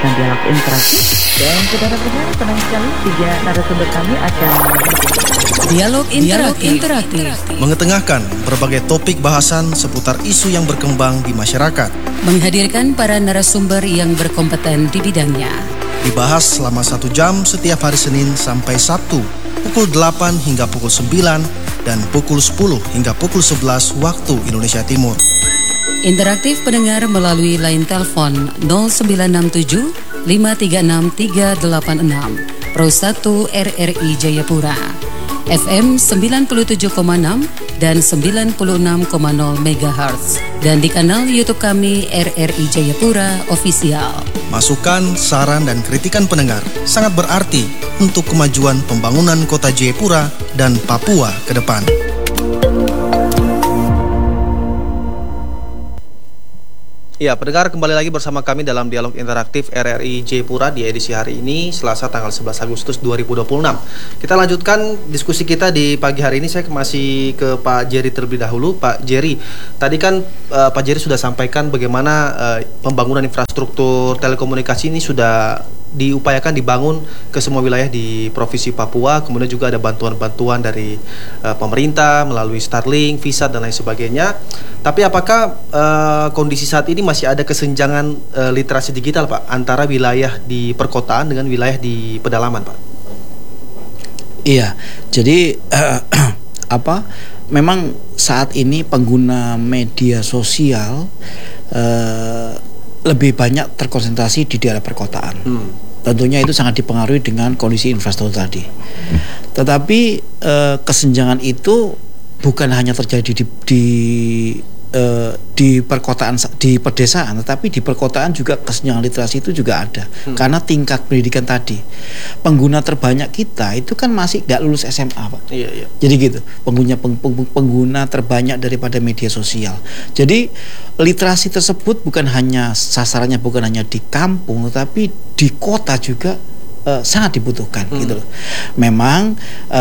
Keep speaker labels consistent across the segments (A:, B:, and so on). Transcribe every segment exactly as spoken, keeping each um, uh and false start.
A: menghadirkan dialog interaktif. Dan saudara pendengar, tenang sekali, tiga narasumber kami akan
B: Dialog interaktif. interaktif
C: mengetengahkan berbagai topik bahasan seputar isu yang berkembang di masyarakat,
B: menghadirkan para narasumber yang berkompeten di bidangnya.
C: Dibahas selama satu jam setiap hari Senin sampai Sabtu pukul delapan hingga pukul sembilan dan pukul sepuluh hingga pukul sebelas waktu Indonesia Timur.
B: Interaktif pendengar melalui line telepon nol sembilan enam tujuh lima tiga enam tiga delapan enam Pro satu R R I Jayapura, F M sembilan puluh tujuh koma enam dan sembilan puluh enam koma nol megahertz, dan di kanal YouTube kami R R I Jayapura Official.
C: Masukan, saran, dan kritikan pendengar sangat berarti untuk kemajuan pembangunan kota Jayapura dan Papua ke depan. Ya, pendengar, kembali lagi bersama kami dalam dialog interaktif R R I Jayapura di edisi hari ini, Selasa tanggal sebelas Agustus dua ribu dua puluh enam. Kita lanjutkan diskusi kita di pagi hari ini. Saya masih ke Pak Jerry terlebih dahulu. Pak Jerry, tadi kan uh, Pak Jerry sudah sampaikan bagaimana uh, pembangunan infrastruktur telekomunikasi ini sudah diupayakan dibangun ke semua wilayah di Provinsi Papua. Kemudian juga ada bantuan-bantuan dari uh, pemerintah melalui Starlink, Visat, dan lain sebagainya. Tapi apakah uh, kondisi saat ini masih ada kesenjangan uh, literasi digital, Pak, antara wilayah di perkotaan dengan wilayah di pedalaman, Pak?
D: Iya, jadi uh, apa? Memang saat ini pengguna media sosial uh, lebih banyak terkonsentrasi di daerah perkotaan. Hmm. Tentunya itu sangat dipengaruhi dengan kondisi infrastruktur tadi. Tetapi eh, kesenjangan itu bukan hanya terjadi di, di eh, di perkotaan, di pedesaan, tetapi di perkotaan juga kesenjangan literasi itu juga ada. Hmm. Karena tingkat pendidikan tadi, pengguna terbanyak kita itu kan masih nggak lulus S M A, Pak.
C: Iya, iya.
D: Jadi gitu, pengguna peng, peng, pengguna terbanyak daripada media sosial. Jadi literasi tersebut bukan hanya sasarannya bukan hanya di kampung, tetapi di kota juga uh, sangat dibutuhkan. Hmm. Gitu loh. Memang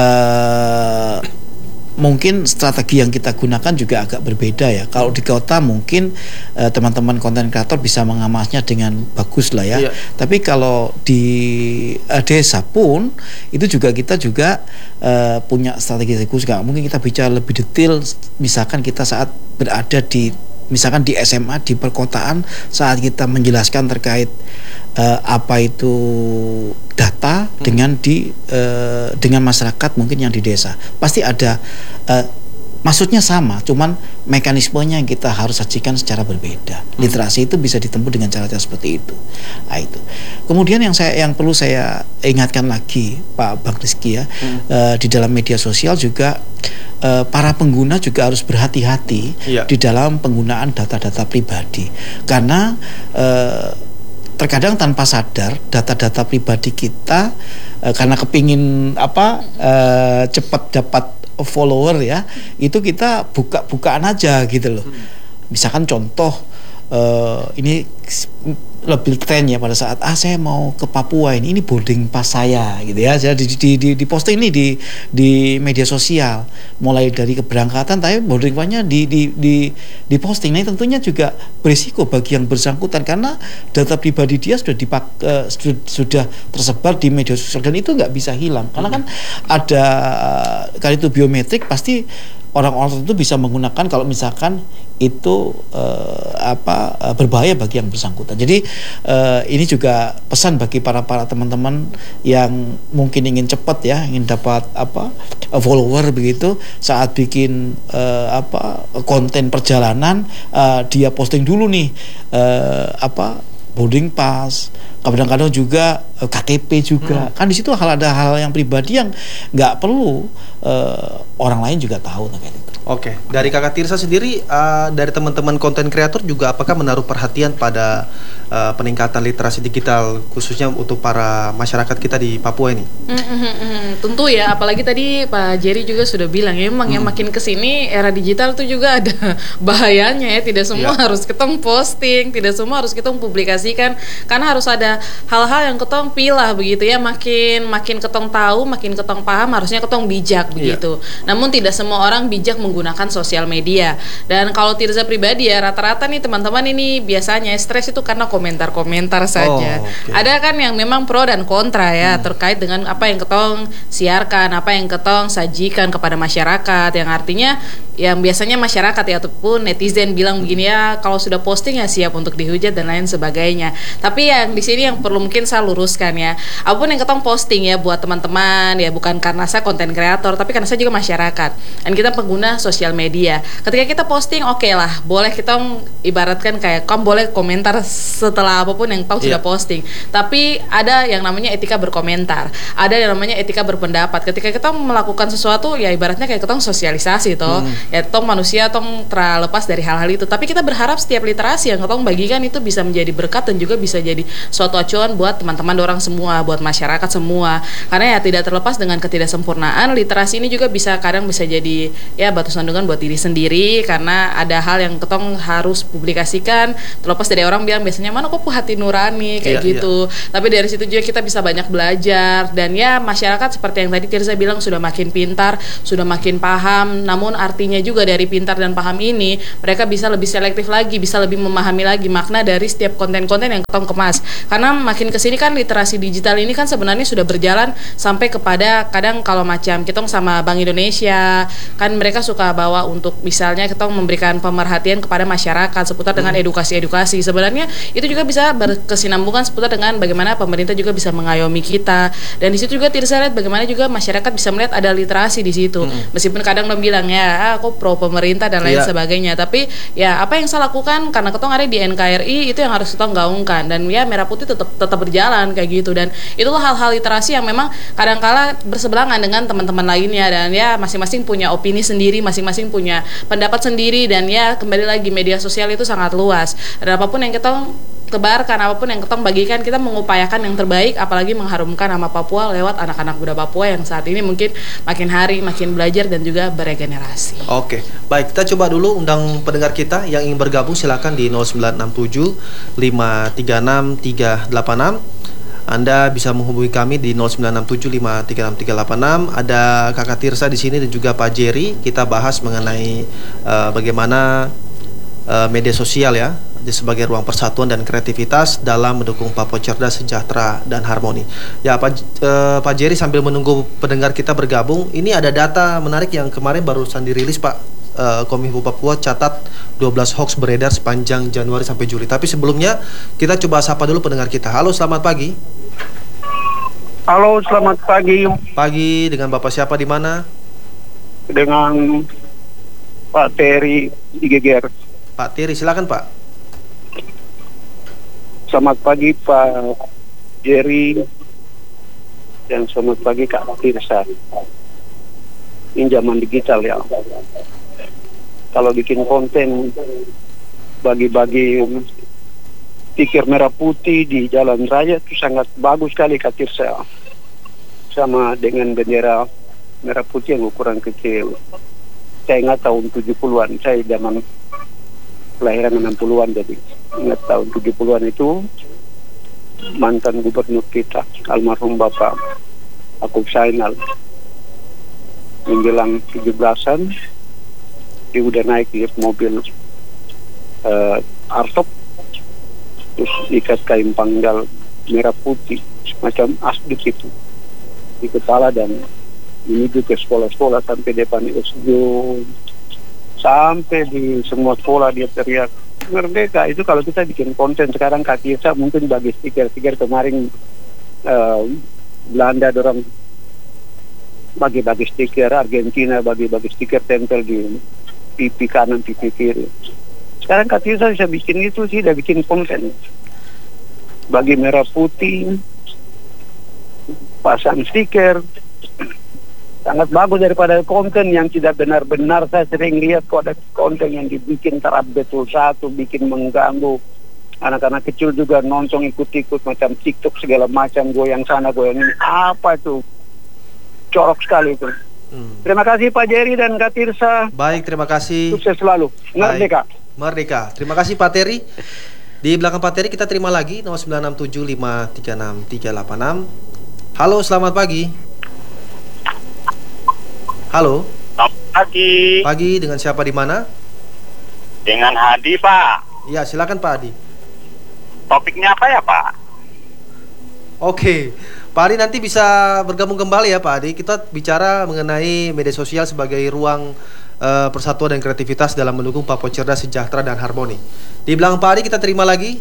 D: uh, mungkin strategi yang kita gunakan juga agak berbeda ya. Kalau di kota mungkin uh, teman-teman konten kreator bisa mengamasnya dengan bagus lah ya. Iya. Tapi kalau di uh, desa pun itu juga kita juga uh, punya strategi khusus. Mungkin kita bicara lebih detail. Misalkan kita saat berada di misalkan di S M A di perkotaan, saat kita menjelaskan terkait uh, apa itu data hmm. dengan di uh, dengan masyarakat mungkin yang di desa, pasti ada uh, maksudnya sama, cuman mekanismenya yang kita harus sajikan secara berbeda. Hmm. Literasi itu bisa ditempuh dengan cara-cara seperti itu. Nah, itu. Kemudian yang saya yang perlu saya ingatkan lagi, Pak Bang Rizky ya, hmm. uh, di dalam media sosial juga Uh, para pengguna juga harus berhati-hati ya. Di dalam penggunaan data-data pribadi, karena uh, terkadang tanpa sadar data-data pribadi kita uh, karena kepingin apa uh, cepat dapat follower ya, itu kita buka-bukaan aja gitu loh. Hmm. Misalkan contoh uh, ini lebih tren ya pada saat ah saya mau ke Papua ini ini boarding pass saya gitu ya, saya di, di, di, di posting ini di di media sosial mulai dari keberangkatan, tapi boarding passnya di di di di posting. Nah, tentunya juga berisiko bagi yang bersangkutan karena data pribadi dia sudah dipak uh, sudah, sudah tersebar di media sosial dan itu nggak bisa hilang karena kan ada kali itu biometrik, pasti orang-orang itu bisa menggunakan kalau misalkan itu uh, apa uh, berbahaya bagi yang bersangkutan. Jadi uh, ini juga pesan bagi para para teman-teman yang mungkin ingin cepat ya, ingin dapat apa follower begitu, saat bikin uh, apa konten perjalanan uh, dia posting dulu nih uh, apa boarding pass, kadang-kadang juga uh, K T P juga. Hmm. Kan di situ hal ada hal yang pribadi yang nggak perlu uh, orang lain juga tahu terkait itu.
C: Oke, dari Kakak Tirsa sendiri, uh, dari teman-teman konten kreator juga apakah menaruh perhatian pada uh, peningkatan literasi digital khususnya untuk para masyarakat kita di Papua ini?
E: Mm-hmm, tentu ya, apalagi tadi Pak Jerry juga sudah bilang ya, memang hmm. yang makin kesini era digital itu juga ada bahayanya ya, tidak semua ya. harus ketong posting, tidak semua harus ketong publikasikan, karena harus ada hal-hal yang ketong pilah begitu ya, makin makin ketong tahu, makin ketong paham, harusnya ketong bijak begitu. Ya. Namun tidak semua orang bijak menggunakan menggunakan sosial media. Dan kalau Tirza pribadi ya, rata-rata nih teman-teman ini biasanya stres itu karena komentar-komentar saja.
C: Oh, okay.
E: Ada kan yang memang pro dan kontra ya, hmm. terkait dengan apa yang ketong siarkan, apa yang ketong sajikan kepada masyarakat, yang artinya yang biasanya masyarakat ya ataupun netizen bilang begini ya, kalau sudah posting ya siap untuk dihujat dan lain sebagainya. Tapi yang di sini yang perlu mungkin saya luruskan ya, apapun yang ketong posting ya buat teman-teman ya, bukan karena saya konten kreator, tapi karena saya juga masyarakat dan kita pengguna sosial media. Ketika kita posting, oke okay lah, boleh kita ibaratkan kayak kamu boleh komentar setelah apapun yang kau yeah. sudah posting. Tapi ada yang namanya etika berkomentar, ada yang namanya etika berpendapat. Ketika kita melakukan sesuatu ya ibaratnya kayak kita sosialisasi toh. Hmm. Ya tong manusia tong terlepas dari hal-hal itu, tapi kita berharap setiap literasi yang tong bagikan itu bisa menjadi berkat dan juga bisa jadi suatu acuan buat teman-teman orang semua, buat masyarakat semua. Karena ya tidak terlepas dengan ketidaksempurnaan, literasi ini juga bisa kadang bisa jadi ya batu sandungan buat diri sendiri, karena ada hal yang ketong harus publikasikan terlepas dari orang bilang biasanya mana kok hati nurani kayak yeah, gitu yeah. Tapi dari situ juga kita bisa banyak belajar, dan ya masyarakat seperti yang tadi Tirza bilang sudah makin pintar, sudah makin paham. Namun artinya juga dari pintar dan paham ini mereka bisa lebih selektif lagi, bisa lebih memahami lagi makna dari setiap konten-konten yang ketong kemas. Karena makin kesini kan literasi digital ini kan sebenarnya sudah berjalan sampai kepada kadang kalau macam kita sama Bank Indonesia kan mereka suka bawa untuk misalnya kita memberikan pemerhatian kepada masyarakat seputar dengan edukasi-edukasi. Sebenarnya itu juga bisa berkesinambungan seputar dengan bagaimana pemerintah juga bisa mengayomi kita, dan di situ juga Tirza lihat bagaimana juga masyarakat bisa melihat ada literasi di situ. Hmm. Meskipun kadang lo bilang ya ah, aku pro pemerintah dan lain yeah. sebagainya, tapi ya apa yang saya lakukan karena ketong ada di N K R I itu yang harus ketong gaungkan, dan ya Merah Putih tetap tetap berjalan kayak gitu. Dan itulah hal-hal literasi yang memang kadang-kala berseberangan dengan teman-teman lainnya, dan ya masing-masing punya opini sendiri, masing-masing punya pendapat sendiri, dan ya kembali lagi media sosial itu sangat luas, dan apapun yang ketong tebarkan, apapun yang ketong bagikan, kita mengupayakan yang terbaik, apalagi mengharumkan nama Papua lewat anak-anak muda Papua yang saat ini mungkin makin hari makin belajar dan juga beregenerasi.
C: Oke, baik, kita coba dulu undang pendengar kita yang ingin bergabung, silakan di nol sembilan enam tujuh lima tiga enam tiga delapan enam. Anda bisa menghubungi kami di nol sembilan enam tujuh lima tiga enam tiga delapan enam. Ada Kakak Tirza di sini dan juga Pak Jerry. Kita bahas mengenai uh, bagaimana uh, media sosial ya sebagai ruang persatuan dan kreativitas dalam mendukung Papua cerdas, sejahtera, dan harmoni. Ya, Pak, eh, Pak Jerry, sambil menunggu pendengar kita bergabung, ini ada data menarik yang kemarin barusan dirilis, Pak. eh, Kominfo Papua catat dua belas hoax beredar sepanjang Januari sampai Juli. Tapi sebelumnya kita coba sapa dulu pendengar kita. Halo, selamat pagi.
F: Halo, selamat pagi.
C: Pagi, dengan Bapak siapa di mana?
F: Dengan Pak Terry di Geger.
C: Pak Terry, silakan Pak.
F: Selamat pagi Pak Jerry, dan selamat pagi Kak Tirza. Ini zaman digital ya. Kalau bikin konten bagi-bagi stiker merah putih di jalan raya itu sangat bagus sekali Kak Tirza. Sama dengan bendera merah putih yang ukuran kecil. Saya ingat tahun tujuh puluhan, saya zaman kelahiran enam puluhan, jadi ingat tahun tujuh puluhan itu mantan gubernur kita almarhum Bapak Akub Sainal menjelang tujuh belasan dia udah naik di mobil uh, Artop, terus ikat kain panggal merah putih semacam asbik itu di kepala, dan menuju ke sekolah-sekolah sampai depan S D U. Sampai di semua sekolah dia teriak merdeka. Itu kalau kita bikin konten sekarang Kak Tirza mungkin bagi stiker-stiker kemarin uh, Belanda dorong bagi-bagi stiker, Argentina bagi-bagi stiker tempel di pipi kanan, pipi kiri. Sekarang Kak Tirza bisa bikin itu sih, udah bikin konten bagi merah putih, pasang stiker. Sangat bagus daripada konten yang tidak benar-benar. Saya sering lihat kok ada konten yang dibikin terap betul satu, bikin mengganggu. Anak-anak kecil juga nonton ikut-ikut macam TikTok segala macam, goyang sana goyang ini. Apa itu? Corok sekali itu. Hmm. Terima kasih Pak Jerry dan Kak Tirza.
C: Baik, terima kasih.
F: Sukses selalu. Merdeka.
C: Merdeka. Terima kasih Pak Terry. Di belakang Pak Terry kita terima lagi nol sembilan enam tujuh lima tiga enam tiga delapan enam. Halo, selamat pagi. Halo.
G: Pagi.
C: Pagi, dengan siapa di mana?
G: Dengan Hadi, Pak.
C: Ya, silakan Pak Hadi.
G: Topiknya apa ya, Pak?
C: Oke, Pak Hadi nanti bisa bergabung kembali ya Pak Hadi. Kita bicara mengenai media sosial sebagai ruang uh, persatuan dan kreativitas dalam mendukung Papua cerdas, sejahtera, dan harmoni. Di belakang Pak Hadi kita terima lagi.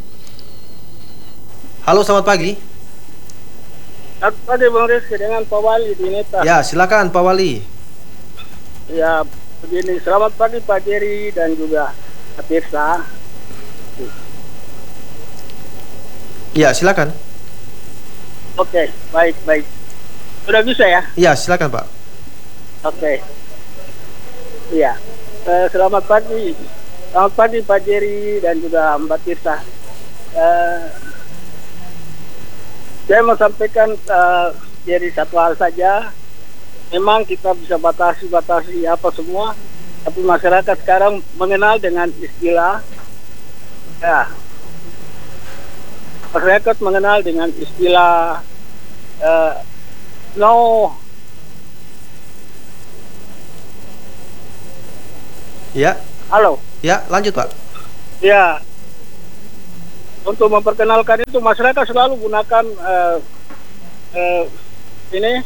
C: Halo, selamat pagi.
H: Selamat pagi Bang Rizky, dengan Pak Wali di Neta.
C: Ya, silakan Pak Wali.
H: Ya, begini. Selamat pagi Pak Jerry dan juga Pak Tirsa.
C: Ya, silakan.
H: Oke, baik, baik. Sudah bisa ya?
C: Ya, silakan Pak.
H: Oke. Iya. Eh, selamat pagi. Selamat pagi Pak Jerry dan juga Mbak Tirsa. Eh, saya mau sampaikan uh, jadi satu hal saja. Memang kita bisa batasi-batasi apa semua, tapi masyarakat sekarang mengenal dengan istilah, ya, masyarakat mengenal dengan istilah uh, no.
C: Ya.
H: Halo.
C: Ya, lanjut Pak.
H: Ya. Untuk memperkenalkan itu masyarakat selalu gunakan uh, uh, ini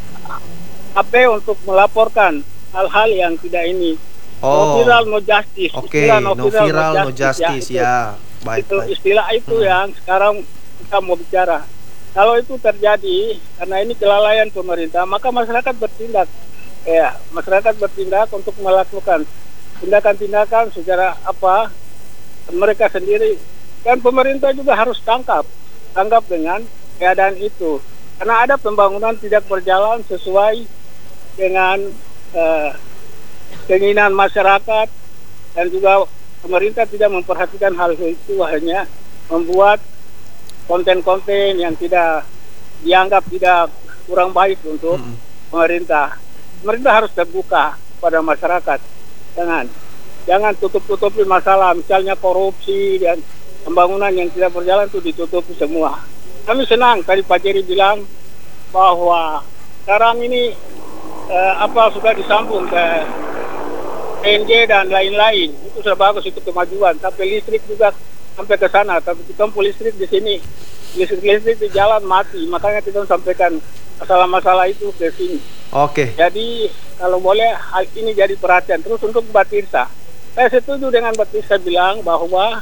H: H P untuk melaporkan hal-hal yang tidak ini.
C: Oh.
H: No viral no justice.
C: Oke,
H: Istilah
C: no viral no justice,
H: ya.
C: ya. Baik,
H: Itu
C: baik.
H: istilah itu
C: Hmm.
H: yang sekarang kita mau bicara. Kalau itu terjadi karena ini kelalaian pemerintah, maka masyarakat bertindak. Ya, masyarakat bertindak untuk melakukan tindakan-tindakan secara apa mereka sendiri. Dan pemerintah juga harus tangkap, tangkap dengan keadaan itu. Karena ada pembangunan tidak berjalan sesuai dengan uh, keinginan masyarakat, dan juga pemerintah tidak memperhatikan hal itu, hanya membuat konten-konten yang tidak dianggap tidak kurang baik untuk hmm. pemerintah. Pemerintah harus terbuka pada masyarakat. Jangan, jangan tutup-tutupi masalah, misalnya korupsi dan pembangunan yang tidak berjalan itu ditutupi semua. Kami senang tadi Pak Jerry bilang bahwa sekarang ini eh, apa sudah disambung ke P N J dan lain-lain. Itu sudah bagus, itu kemajuan. Tapi listrik juga sampai ke sana. Tapi kita listrik di sini, listrik-listrik di jalan mati. Makanya kita sampaikan masalah-masalah itu ke sini.
C: Oke.
H: Jadi kalau boleh hal ini jadi perhatian. Terus untuk Mbak Tirsa, saya setuju dengan Mbak Tirsa bilang bahwa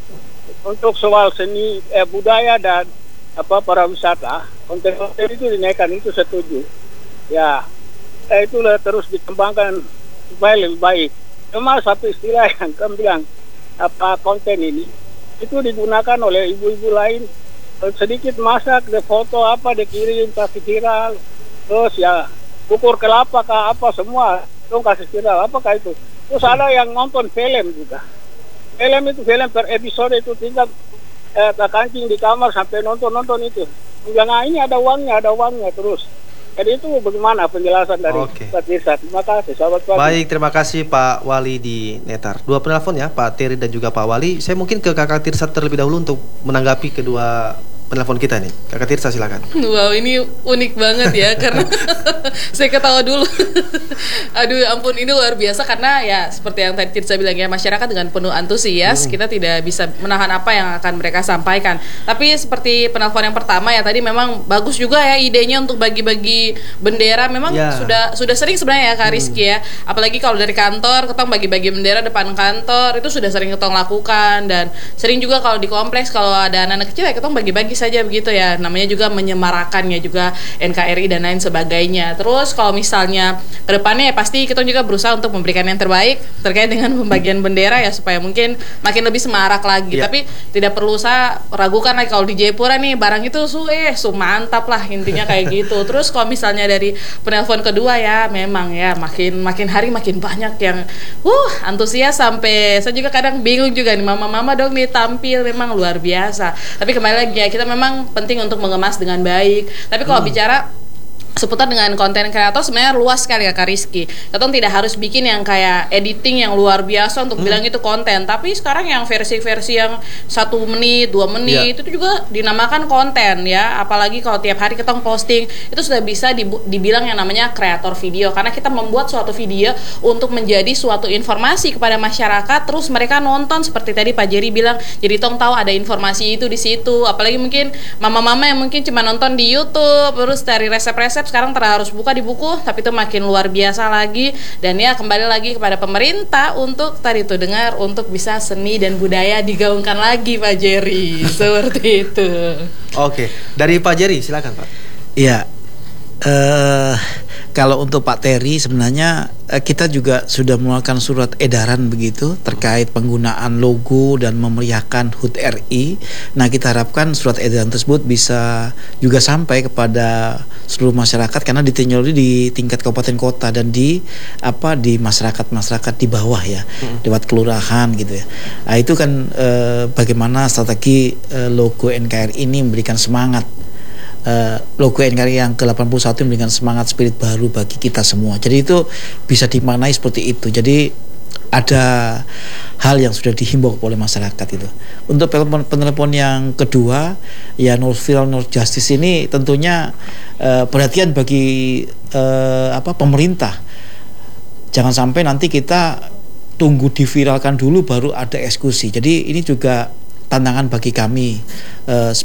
H: untuk soal seni eh, budaya dan apa pariwisata, konten-konten itu dinaikkan, itu setuju. Ya, eh, itu terus dikembangkan supaya lebih baik. Cuma satu istilah yang kami bilang apa konten ini itu digunakan oleh ibu-ibu lain, sedikit masak, de foto apa dikirim kasih viral, terus ya ukur kelapa kah apa semua dong kasih viral, apakah itu? Terus ada yang nonton film juga. Film itu film per episode itu tinggal eh, kancing di kamar sampai nonton-nonton itu. Jangan ini ada uangnya, ada uangnya terus. Jadi itu bagaimana penjelasan dari
C: Oke.
H: Pak Tirsa? Terima kasih, sahabat Pak.
C: Baik, terima kasih Pak Wali di Netar. Dua penelpon ya, Pak Terry dan juga Pak Wali. Saya mungkin ke Kakak Tirsa terlebih dahulu untuk menanggapi kedua penelpon kita nih. Kakak Tirsa silakan.
E: Wow, ini unik banget ya karena saya ketawa dulu. Aduh, ampun, ini luar biasa karena ya seperti yang tadi Tirsa bilang ya, masyarakat dengan penuh antusias, hmm. kita tidak bisa menahan apa yang akan mereka sampaikan. Tapi seperti penelpon yang pertama ya tadi, memang bagus juga ya idenya untuk bagi-bagi bendera. Memang ya. sudah sudah sering sebenarnya ya Kak Rizky hmm. ya. Apalagi kalau dari kantor, ketong bagi-bagi bendera depan kantor itu sudah sering ketong lakukan, dan sering juga kalau di kompleks kalau ada anak-anak kecil ya ketong bagi-bagi saja begitu ya, namanya juga menyemarakannya juga N K R I dan lain sebagainya. Terus kalau misalnya kedepannya ya pasti kita juga berusaha untuk memberikan yang terbaik terkait dengan pembagian bendera ya, supaya mungkin makin lebih semarak lagi. Yeah. Tapi tidak perlu saya ragukan lagi kalau di Jayapura nih barang itu su eh su mantap lah, intinya kayak gitu. Terus kalau misalnya dari penelpon kedua ya, memang ya makin makin hari makin banyak yang uh antusias, sampai saya juga kadang bingung juga nih, mama-mama dong nih tampil memang luar biasa. Tapi kembali lagi ya, kita memang penting untuk mengemas dengan baik. Tapi kalau hmm. bicara seputar dengan konten kreator sebenarnya luas sekali ya Kak Rizky. Kita tidak harus bikin yang kayak editing yang luar biasa untuk hmm. bilang itu konten. Tapi sekarang yang versi-versi yang satu menit, dua menit yeah. itu juga dinamakan konten ya. Apalagi kalau tiap hari kita posting, itu sudah bisa dibilang yang namanya kreator video. Karena kita membuat suatu video untuk menjadi suatu informasi kepada masyarakat. Terus mereka nonton seperti tadi Pak Jerry bilang. Jadi tong tahu ada informasi itu di situ. Apalagi mungkin mama-mama yang mungkin cuma nonton di YouTube, terus dari resep-resep sekarang harus buka di buku, tapi itu makin luar biasa lagi. Dan ya kembali lagi kepada pemerintah untuk tadi itu dengar untuk bisa seni dan budaya digaungkan lagi Pak Jerry. Seperti itu.
C: Oke, dari Pak Jerry silakan Pak.
D: Iya. Uh, kalau untuk Pak Terry sebenarnya uh, kita juga sudah mengeluarkan surat edaran begitu terkait penggunaan logo dan memeriahkan H U T R I. Nah, kita harapkan surat edaran tersebut bisa juga sampai kepada seluruh masyarakat karena ditinjau di tingkat kabupaten kota dan di apa di masyarakat-masyarakat di bawah ya, hmm. lewat kelurahan gitu ya. Nah, itu kan uh, bagaimana strategi uh, logo N K R I ini memberikan semangat. Uh, logo N K R I yang ke delapan puluh satu memberikan semangat spirit baru bagi kita semua. Jadi itu bisa dimaknai seperti itu. Jadi ada hal yang sudah dihimbau oleh masyarakat itu. Untuk penelpon yang kedua, ya No Film No Justice ini tentunya uh, perhatian bagi uh, apa pemerintah. Jangan sampai nanti kita tunggu diviralkan dulu baru ada eksekusi. Jadi ini juga tantangan bagi kami uh,